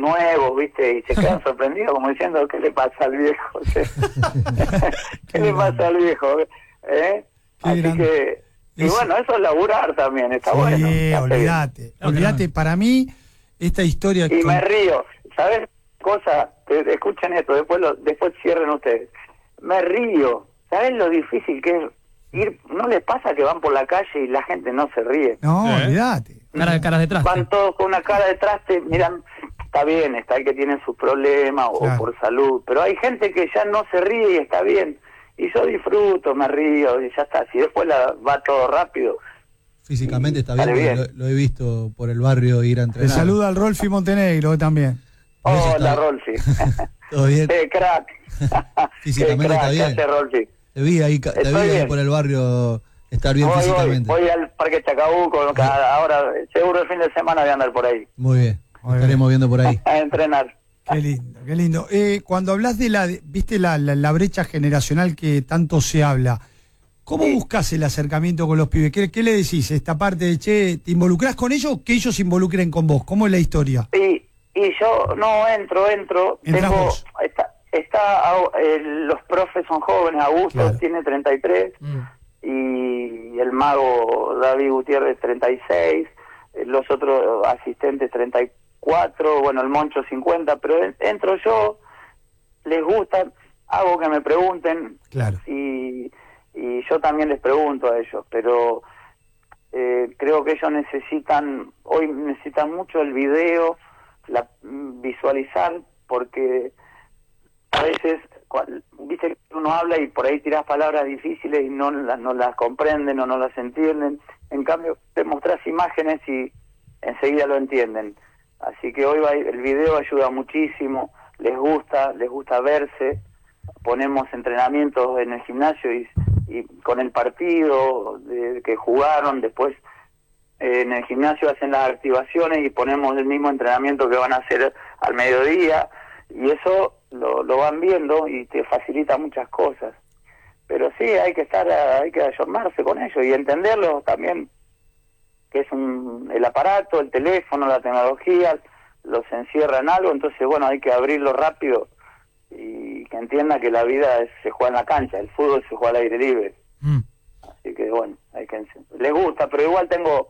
nuevos, ¿viste? Y se quedan sorprendidos como diciendo, ¿qué le pasa al viejo? ¿Qué le pasa al viejo? Así que, y bueno, eso es laburar también, está bueno. Olvídate, para mí, esta historia... Y me río, ¿sabes? Cosa, escuchen esto, después cierren ustedes. Me río, ¿sabes lo difícil que es ir? ¿No les pasa que van por la calle y la gente no se ríe? No, olvídate. Caras detrás. Van todos con una cara detrás, te miran, está bien, está el que tiene sus problemas o por salud, pero hay gente que ya no se ríe y está bien. Y yo disfruto, me río y ya está. Si después va todo rápido. Físicamente está bien. Lo he visto por el barrio ir a entrenar. Te saluda al Rolfi Montenegro también. Hola, Rolfi. ¿Todo bien? Crack. Físicamente crack, está bien. ¿Qué hace, Rolfi? Te vi ahí por el barrio estar bien físicamente. Voy al Parque Chacabuco, ahora seguro el fin de semana voy a andar por ahí. Muy bien, estaremos viendo por ahí. A entrenar. Qué lindo, qué lindo. Cuando hablas de viste la brecha generacional que tanto se habla, ¿cómo buscas el acercamiento con los pibes? ¿Qué le decís? Esta parte de, che, ¿te involucrás con ellos o que ellos se involucren con vos? ¿Cómo es la historia? Sí, y yo no entro. Tengo, los profes son jóvenes, Augusto tiene 33, y el mago David Gutiérrez 36, los otros asistentes 34, bueno, el Moncho 50, pero entro yo, les gusta, hago que me pregunten, y yo también les pregunto a ellos, pero creo que ellos hoy necesitan mucho el video, visualizar, porque a veces, viste que uno habla y por ahí tirás palabras difíciles y no las comprenden o no las entienden, en cambio te mostrás imágenes y enseguida lo entienden. Así que hoy el video ayuda muchísimo, les gusta verse, ponemos entrenamientos en el gimnasio y con el partido que jugaron, después en el gimnasio hacen las activaciones y ponemos el mismo entrenamiento que van a hacer al mediodía, y eso lo van viendo y te facilita muchas cosas. Pero sí, hay que ayornarse con ellos y entenderlo también, que es el aparato, el teléfono, la tecnología, los encierra en algo, entonces bueno, hay que abrirlo rápido y que entienda que la vida se juega en la cancha, el fútbol se juega al aire libre. Así que bueno, les gusta, pero igual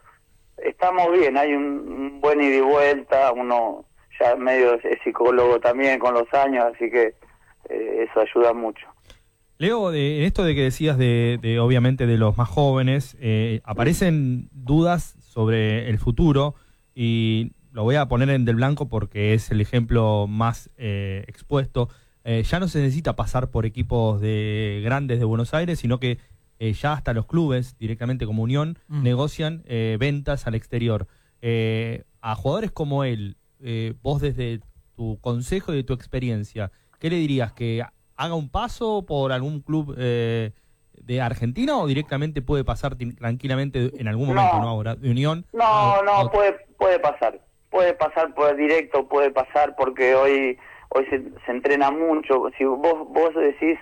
estamos bien, hay un buen ida y vuelta, uno ya medio es psicólogo también con los años, así que eso ayuda mucho. Leo, en esto de que decías de obviamente de los más jóvenes, aparecen dudas sobre el futuro, y lo voy a poner en del blanco porque es el ejemplo más expuesto. Ya no se necesita pasar por equipos grandes de Buenos Aires, sino que ya hasta los clubes, directamente como Unión, negocian ventas al exterior. A jugadores como él, vos desde tu consejo y de tu experiencia, ¿qué le dirías? ¿Que haga un paso por algún club de Argentina o directamente puede pasar tranquilamente en algún momento, no ahora, de Unión? Puede pasar. Puede pasar por directo, puede pasar porque hoy se entrena mucho. Si vos decís,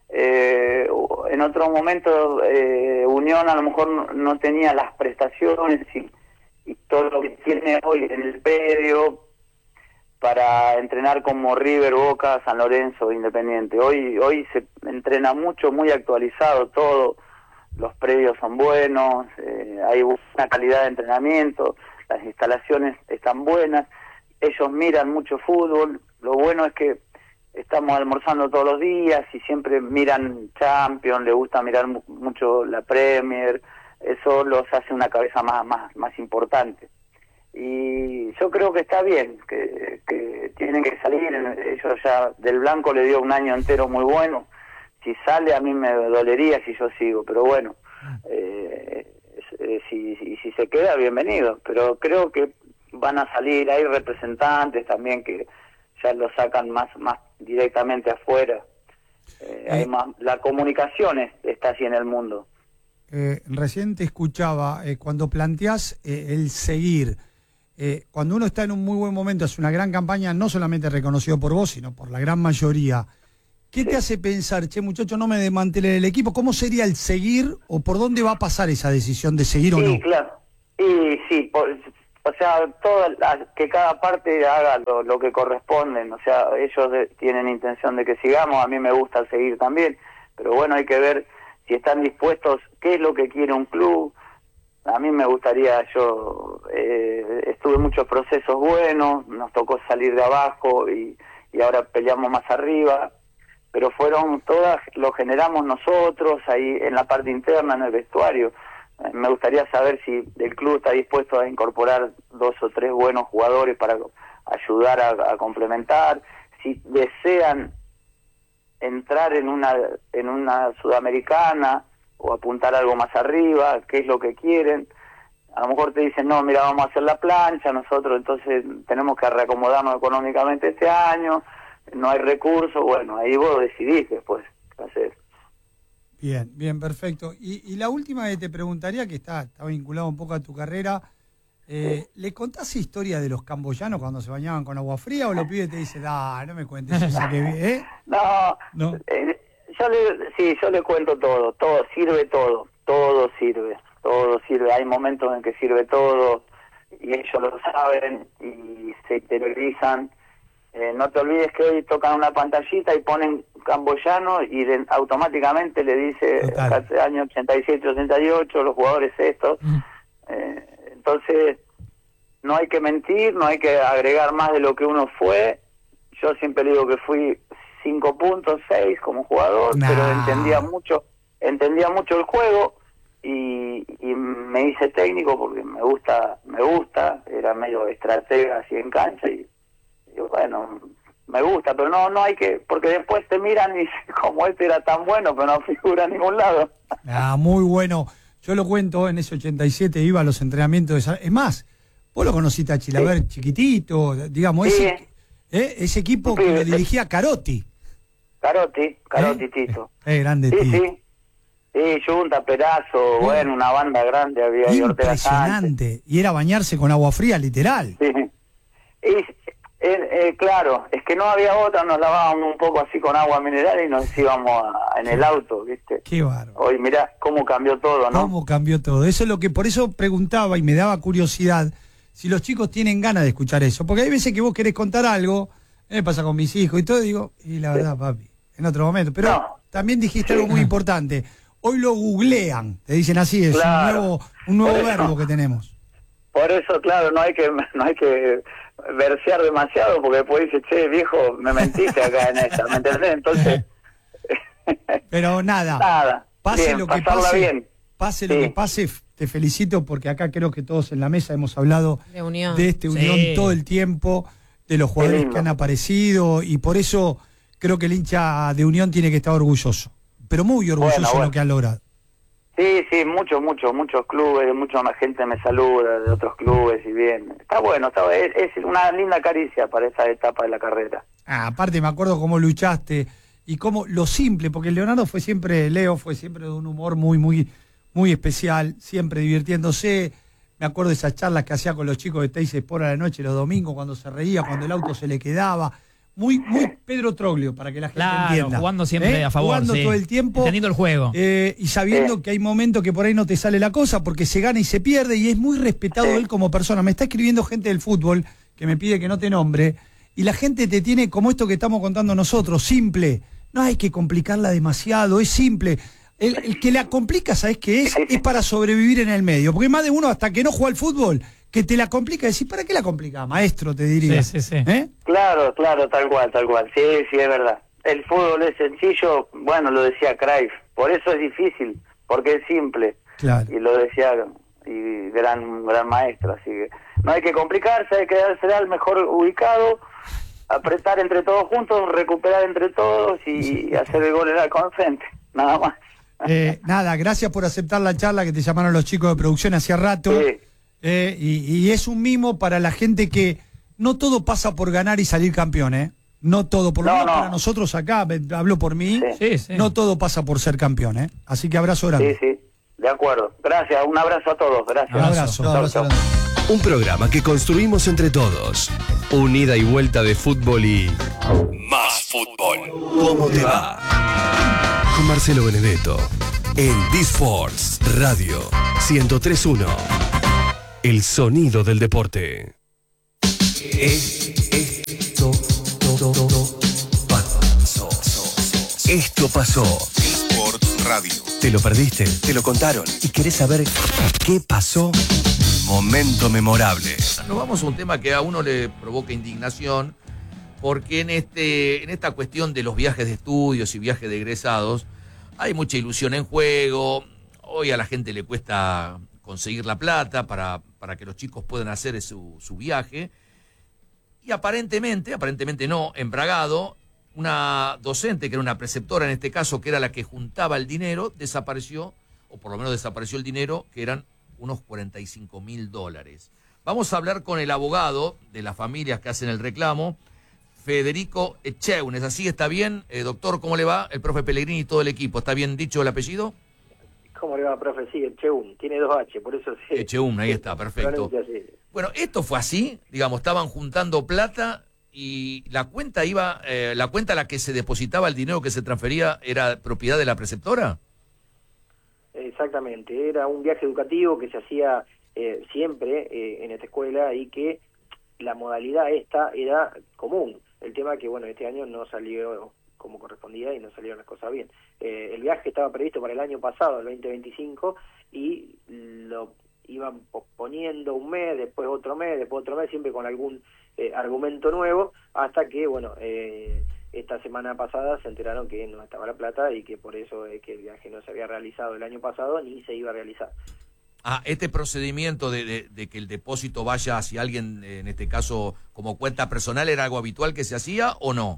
en otros momentos Unión a lo mejor no tenía las prestaciones y todo lo que tiene hoy en el predio para entrenar como River, Boca, San Lorenzo, Independiente. Hoy se entrena mucho, muy actualizado todo, los predios son buenos, hay una calidad de entrenamiento, las instalaciones están buenas, ellos miran mucho fútbol, lo bueno es que estamos almorzando todos los días y siempre miran Champions, les gusta mirar mucho la Premier, eso los hace una cabeza más importante. Y yo creo que está bien, que tienen que salir, ellos ya, Del Blanco le dio un año entero muy bueno, si sale a mí me dolería si yo sigo, pero bueno, si se queda, bienvenido, pero creo que van a salir, hay representantes también que ya lo sacan más directamente afuera, hay más, la comunicación está así en el mundo. Recién te escuchaba, cuando planteás el seguir, cuando uno está en un muy buen momento, es una gran campaña, no solamente reconocido por vos, sino por la gran mayoría. ¿Qué te hace pensar, che, muchacho, no me desmantelen el equipo? ¿Cómo sería el seguir o por dónde va a pasar esa decisión de seguir o no? Sí, claro. Y sí, o sea, que cada parte haga lo que corresponden, o sea, ellos tienen intención de que sigamos, a mí me gusta seguir también, pero bueno, hay que ver si están dispuestos, qué es lo que quiere un club. A mí me gustaría, yo estuve en muchos procesos buenos, nos tocó salir de abajo y ahora peleamos más arriba, pero fueron todas, lo generamos nosotros ahí en la parte interna, en el vestuario. Me gustaría saber si el club está dispuesto a incorporar 2 o 3 buenos jugadores para ayudar a complementar, si desean entrar en una sudamericana o apuntar algo más arriba, qué es lo que quieren. A lo mejor te dicen, no, mira, vamos a hacer la plancha, nosotros entonces tenemos que reacomodarnos económicamente este año, no hay recursos, bueno, ahí vos decidís después qué hacer. Bien, perfecto. Y la última que te preguntaría, que está vinculado un poco a tu carrera, ¿le contás historia de los camboyanos cuando se bañaban con agua fría o los pibes te dicen, no me cuentes eso que vi, ¿eh? No. Yo le cuento todo sirve, todo sirve, hay momentos en que sirve todo y ellos lo saben y se interiorizan. No te olvides que hoy tocan una pantallita y ponen camboyano y automáticamente le dice año 87, 88, los jugadores estos. Entonces, no hay que mentir, no hay que agregar más de lo que uno fue. Yo siempre digo que fui 5 puntos, 6 como jugador, pero entendía mucho el juego y me hice técnico porque me gusta, era medio estratega así en cancha y bueno, me gusta, pero no hay que, porque después te miran y dicen, como este era tan bueno, pero no figura en ningún lado. Muy bueno. Yo lo cuento, en ese 87 iba a los entrenamientos es más, vos lo conociste a Chilaver chiquitito, digamos, sí. Ese equipo que lo dirigía Carotti. Carotti, Tito. Grande Tito. Sí, Junta, Perazo, bueno, una banda grande había. Impresionante. Y era bañarse con agua fría, literal. Sí. Claro, es que no había otra, nos lavábamos un poco así con agua mineral y nos íbamos en el auto, ¿viste? Qué bárbaro. Hoy mirá cómo cambió todo, ¿no? Cómo cambió todo. Eso es lo que, por eso preguntaba y me daba curiosidad si los chicos tienen ganas de escuchar eso. Porque hay veces que vos querés contar algo, me pasa con mis hijos y todo, digo, y la verdad, papi, en otro momento. Pero también dijiste algo muy importante. Hoy lo googlean, te dicen así, es claro, un nuevo verbo que tenemos. Por eso, claro, no hay que versear demasiado, porque después dice, che, viejo, me mentiste acá en esta, ¿me entendés? Entonces... Pero nada, pase bien, lo que pase, bien. Pase lo que pase, te felicito, porque acá creo que todos en la mesa hemos hablado de esta unión todo el tiempo, de los jugadores que han aparecido, y por eso creo que el hincha de Unión tiene que estar orgulloso, pero muy orgulloso de lo que han logrado. Sí, muchos clubes, mucha más gente me saluda de otros clubes y bien. Está bueno, es una linda caricia para esa etapa de la carrera. Aparte me acuerdo cómo luchaste y cómo lo simple, porque Leo fue siempre de un humor muy especial, siempre divirtiéndose. Me acuerdo de esas charlas que hacía con los chicos de Teis Sport a la noche, los domingos, cuando se reía, cuando el auto se le quedaba. Muy Pedro Troglio, para que la gente entienda. Jugando siempre a favor. Jugando todo el tiempo. Entendiendo el juego. Y sabiendo que hay momentos que por ahí no te sale la cosa, porque se gana y se pierde, y es muy respetado él como persona. Me está escribiendo gente del fútbol que me pide que no te nombre, y la gente te tiene como esto que estamos contando nosotros, simple. No hay que complicarla demasiado, es simple. El que la complica, ¿sabes qué es? Es para sobrevivir en el medio. Porque más de uno, hasta que no juega al fútbol, que te la complica, decir, ¿para qué la complica? Maestro, te diría. Sí. Claro, tal cual. Sí, es verdad. El fútbol es sencillo, bueno, lo decía Cruyff, por eso es difícil, porque es simple. Claro. Y lo decía y gran maestro, así que no hay que complicarse, hay que darse al mejor ubicado, apretar entre todos juntos, recuperar entre todos y hacer el gol en el frente, nada más. Nada, gracias por aceptar la charla, que te llamaron los chicos de producción hacía rato. Sí. Y es un mimo para la gente que no todo pasa por ganar y salir campeón, No todo, por lo menos para nosotros acá, hablo por mí, no todo pasa por ser campeón, Así que abrazo grande. Sí, de acuerdo. Gracias, un abrazo a todos, gracias. Un abrazo. Chau. Un programa que construimos entre todos. Un ida y vuelta de fútbol y... más fútbol. ¿Cómo te va? Con Marcelo Benedetto en Disforce Radio 103.1. El sonido del deporte. Esto pasó. Sports Radio. ¿Te lo perdiste? ¿Te lo contaron? ¿Y querés saber qué pasó? Momento memorable. Nos vamos a un tema que a uno le provoca indignación, porque en esta cuestión de los viajes de estudios y viajes de egresados, hay mucha ilusión en juego. Hoy a la gente le cuesta conseguir la plata para que los chicos puedan hacer su viaje. Y aparentemente no, en Bragado, una docente, que era una preceptora en este caso, que era la que juntaba el dinero, desapareció, o por lo menos desapareció el dinero, que eran unos $45.000. Vamos a hablar con el abogado de las familias que hacen el reclamo, Federico Echeunes. ¿Así está bien? Doctor, ¿cómo le va? El profe Pellegrini y todo el equipo. ¿Está bien dicho el apellido? ¿Cómo le va, profe? Sí, Echeun. Tiene 2 H, por eso sí. Echeun, ahí está, perfecto. Bueno, esto fue así, digamos, estaban juntando plata y la cuenta a la que se depositaba el dinero que se transfería era propiedad de la preceptora. Exactamente, era un viaje educativo que se hacía siempre en esta escuela y que la modalidad esta era común. El tema es que, bueno, este año no salió como correspondía y no salieron las cosas bien. El viaje estaba previsto para el año pasado, el 2025, y lo iban posponiendo un mes, después otro mes, siempre con algún argumento nuevo, hasta que, bueno, esta semana pasada se enteraron que no estaba la plata y que por eso es que el viaje no se había realizado el año pasado ni se iba a realizar. Este procedimiento de que el depósito vaya hacia alguien, en este caso como cuenta personal, ¿era algo habitual que se hacía o no?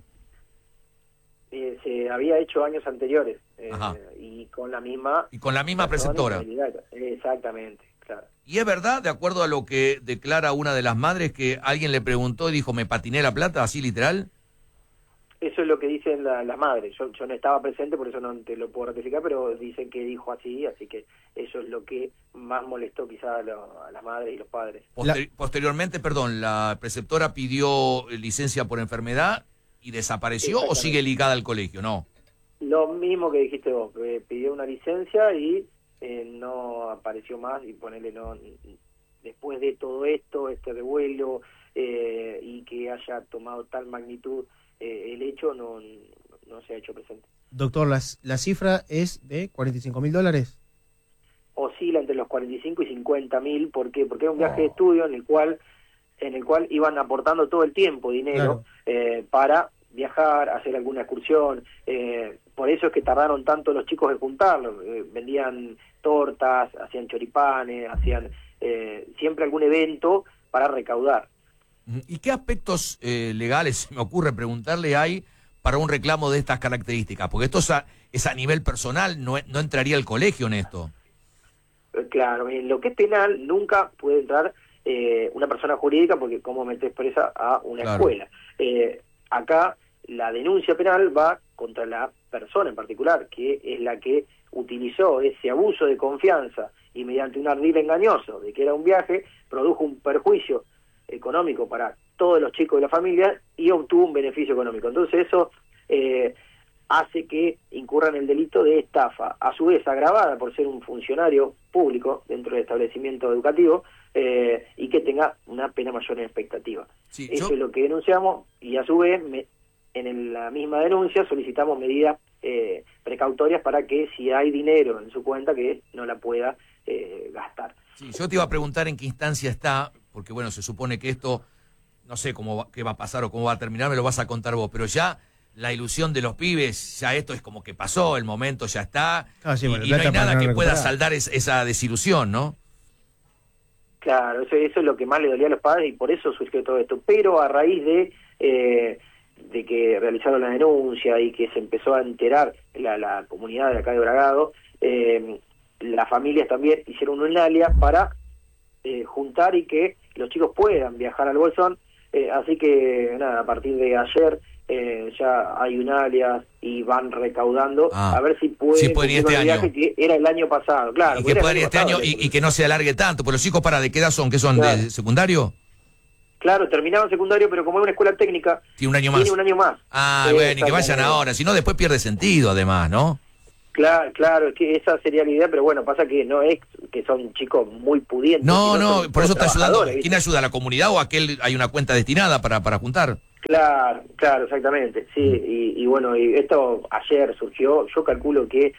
Se había hecho años anteriores y con la misma preceptora. Exactamente, claro. ¿Y es verdad, de acuerdo a lo que declara una de las madres, que alguien le preguntó y dijo, me patiné la plata, así literal? Eso es lo que dicen las madres. Yo no estaba presente, por eso no te lo puedo ratificar, pero dicen que dijo así que eso es lo que más molestó quizás a las madres y los padres. Posteriormente, la preceptora pidió licencia por enfermedad y desapareció, ¿o sigue ligada al colegio? No. Lo mismo que dijiste vos, pidió una licencia y no apareció más, y ponele, no, después de todo esto, este revuelo y que haya tomado tal magnitud el hecho, no se ha hecho presente. Doctor, la cifra es de $45.000. Oscila entre los 45 y 50.000, ¿por qué? Porque es un viaje de estudio en el cual iban aportando todo el tiempo dinero, claro, para viajar, hacer alguna excursión. Por eso es que tardaron tanto los chicos en juntarlo. Vendían tortas, hacían choripanes, hacían siempre algún evento para recaudar. ¿Y qué aspectos legales, se me ocurre preguntarle, hay para un reclamo de estas características? Porque esto es a nivel personal, no entraría el colegio en esto. Claro, en lo que es penal nunca puede entrar una persona jurídica, porque cómo metes presa a una escuela. Acá la denuncia penal va contra la persona en particular, que es la que utilizó ese abuso de confianza y mediante un ardid engañoso de que era un viaje, produjo un perjuicio económico para todos los chicos de la familia y obtuvo un beneficio económico. Entonces eso hace que incurran en el delito de estafa, a su vez agravada por ser un funcionario público dentro del establecimiento educativo, y que tenga una pena mayor en expectativa. Sí, eso es lo que denunciamos, y a su vez en la misma denuncia solicitamos medidas precautorias para que si hay dinero en su cuenta que no la pueda gastar. Sí, yo te iba a preguntar en qué instancia está, porque bueno, se supone que esto, no sé qué va a pasar o cómo va a terminar, me lo vas a contar vos, pero ya la ilusión de los pibes, ya esto es como que pasó, el momento ya está, y no hay nada que pueda saldar esa desilusión, ¿no? Claro, eso es lo que más le dolía a los padres y por eso surgió todo esto. Pero a raíz de que realizaron la denuncia y que se empezó a enterar la comunidad de acá de Bragado, las familias también hicieron un alias para juntar y que los chicos puedan viajar al Bolsón. Así que nada, a partir de ayer ya hay un alias y van recaudando a ver si pueden ir este año, que era el año pasado, claro, y que puedan ir este año y que no se alargue tanto. Pues los chicos, ¿de qué edad son? ¿Qué son? Claro. ¿De secundario? Claro, terminaban secundario, pero como es una escuela técnica, tiene un año más. Ah, bueno, y que vayan ahora, si no después pierde sentido además, ¿no? Claro, es que esa sería la idea, pero bueno, pasa que no es que son chicos muy pudientes. No, por eso está ayudando. ¿Viste? ¿Quién ayuda? ¿La comunidad o hay una cuenta destinada para juntar? Claro, exactamente, sí, y bueno, y esto ayer surgió, yo calculo que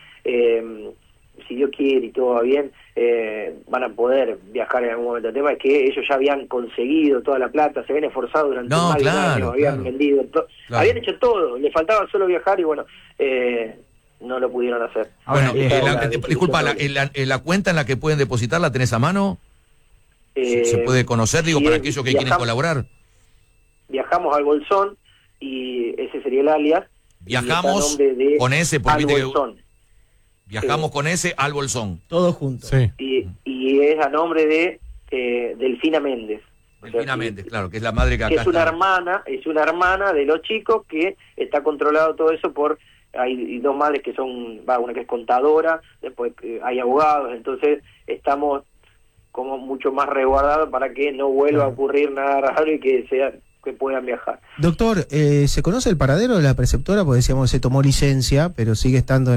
si Dios quiere y todo va bien, van a poder viajar en algún momento. El tema es que ellos ya habían conseguido toda la plata, se habían esforzado durante más de un año, habían vendido, habían hecho todo, les faltaba solo viajar y bueno, no lo pudieron hacer. Bueno, disculpa, la cuenta en la que pueden depositar, ¿la tenés a mano? ¿Se puede conocer, digo, para aquellos que quieren colaborar? Viajamos al Bolsón y ese sería el alias. Viajamos con ese, por viajamos con ese al Bolsón. Todos juntos. Sí. Y es a nombre de Delfina Méndez. Delfina Méndez, claro, que es la madre que acá es una hermana de los chicos que está controlado todo eso por... Hay dos madres que son, una que es contadora, después hay abogados, entonces estamos como mucho más resguardados para que no vuelva a ocurrir nada raro y que puedan viajar. Doctor, ¿se conoce el paradero de la preceptora? Porque decíamos se tomó licencia, pero sigue estando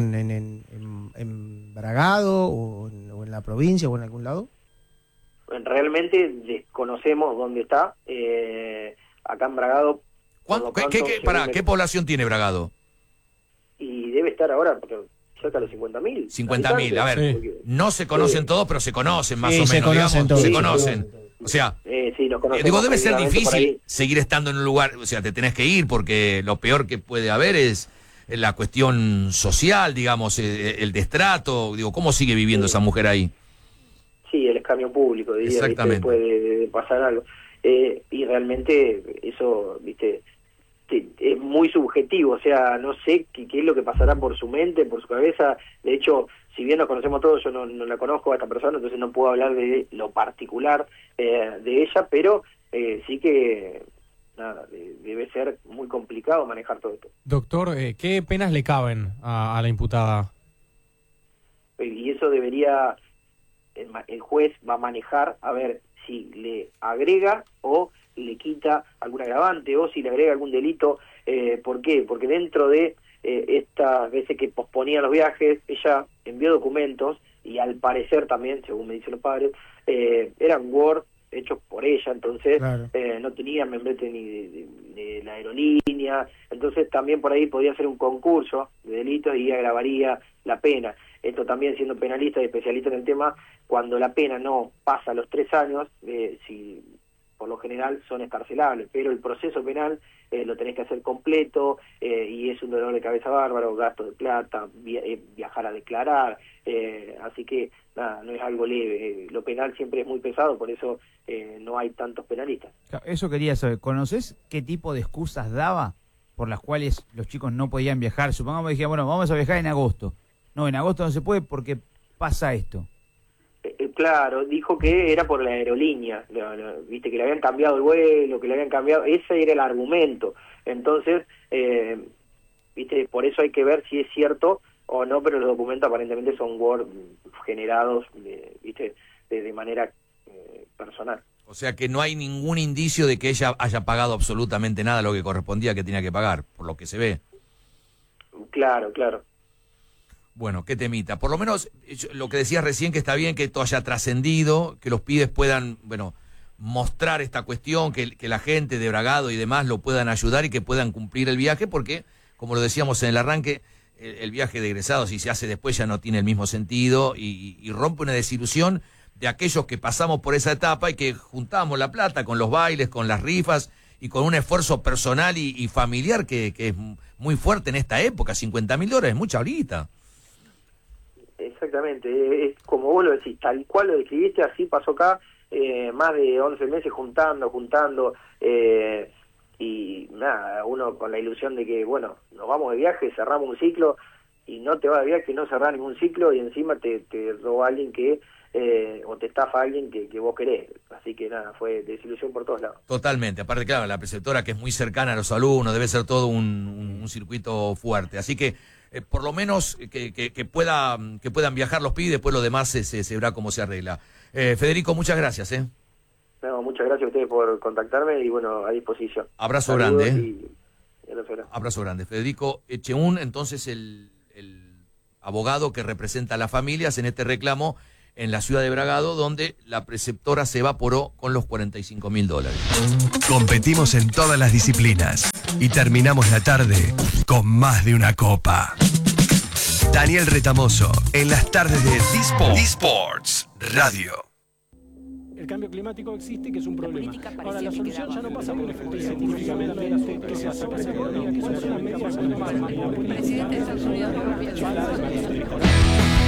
en Bragado o en la provincia o en algún lado. Realmente desconocemos dónde está. Acá en Bragado. ¿Qué población tiene Bragado? Y debe estar ahora cerca de los 50.000. 50.000, a ver, no se conocen todos, pero se conocen más o menos, se conocen. O sea, sí, nos conocemos, debe ser difícil seguir estando en un lugar, o sea, te tenés que ir porque lo peor que puede haber es la cuestión social, digamos, el destrato, ¿cómo sigue viviendo esa mujer ahí? Sí, el escarnio público, diría, exactamente. Puede pasar algo. Y realmente eso, viste, es muy subjetivo, o sea, no sé qué es lo que pasará por su mente, por su cabeza. De hecho, si bien nos conocemos todos, yo no la conozco a esta persona, entonces no puedo hablar de lo particular de ella, pero sí que nada, debe ser muy complicado manejar todo esto. Doctor, ¿qué penas le caben a la imputada? Y eso debería, el juez va a manejar, a ver si le agrega o le quita algún agravante o si le agrega algún delito. ¿Por qué? Porque dentro de estas veces que posponía los viajes, ella envió documentos y al parecer también, según me dicen los padres, eran Word hechos por ella, entonces claro. No tenía membrete ni de la aerolínea, entonces también por ahí podía ser un concurso de delitos y agravaría la pena. Esto también siendo penalista y especialista en el tema, cuando la pena no pasa los 3 años, si por lo general son escarcelables, pero el proceso penal lo tenés que hacer completo y es un dolor de cabeza bárbaro, gasto de plata, viajar a declarar, así que nada, no es algo leve, lo penal siempre es muy pesado, por eso no hay tantos penalistas. Eso quería saber, ¿conoces qué tipo de excusas daba por las cuales los chicos no podían viajar? Supongamos que dijeron, bueno, vamos a viajar en agosto. No, en agosto no se puede porque pasa esto. Claro, dijo que era por la aerolínea, viste que le habían cambiado el vuelo, que le habían cambiado, ese era el argumento. Entonces, viste, por eso hay que ver si es cierto o no, pero los documentos aparentemente son Word generados, viste, de manera personal. O sea que no hay ningún indicio de que ella haya pagado absolutamente nada lo que correspondía que tenía que pagar, por lo que se ve. Claro. Bueno, qué temita. Por lo menos lo que decías recién, que está bien que esto haya trascendido, que los pibes puedan, mostrar esta cuestión, que la gente de Bragado y demás lo puedan ayudar y que puedan cumplir el viaje, porque, como lo decíamos en el arranque, el viaje de egresados, si se hace después, ya no tiene el mismo sentido y rompe una desilusión de aquellos que pasamos por esa etapa y que juntamos la plata con los bailes, con las rifas y con un esfuerzo personal y familiar que es muy fuerte en esta época. $50.000 es mucha ahorita. Exactamente, es como vos lo decís, tal cual lo describiste, así pasó acá, más de 11 meses juntando, y nada, uno con la ilusión de que, bueno, nos vamos de viaje, cerramos un ciclo, y no te vas de viaje, no cerrás ningún ciclo, y encima te roba alguien o te estafa alguien que vos querés, así que nada, fue desilusión por todos lados. Totalmente, aparte claro, la preceptora que es muy cercana a los alumnos, debe ser todo un circuito fuerte, así que por lo menos que puedan viajar los pibes y después lo demás se verá cómo se arregla. Federico, muchas gracias. No, muchas gracias a ustedes por contactarme y bueno, a disposición. Abrazo grande. Abrazo grande. Federico Echeún, entonces el abogado que representa a las familias en este reclamo en la ciudad de Bragado, donde la preceptora se evaporó con los $45.000. Competimos en todas las disciplinas y terminamos la tarde con más de una copa. Daniel Retamoso en las tardes de D-Sports Radio. El cambio climático existe, que es un problema. Ahora, la solución ya no pasa por efectos científicamente que se hace. El presidente de Estados Unidos